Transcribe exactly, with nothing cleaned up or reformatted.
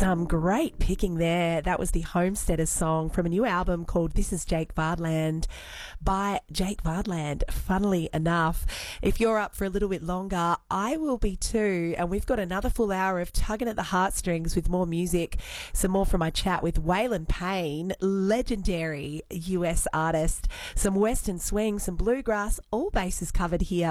Some great picking there. That was the Homesteaders song from a new album called This Is Jake Vardland by Jake Vardland. Funnily enough, if you're up for a little bit longer, I will be too. And we've got another full hour of tugging at the heartstrings with more music. Some more from my chat with Waylon Payne, legendary U S artist. Some Western swing, some bluegrass, all bases covered here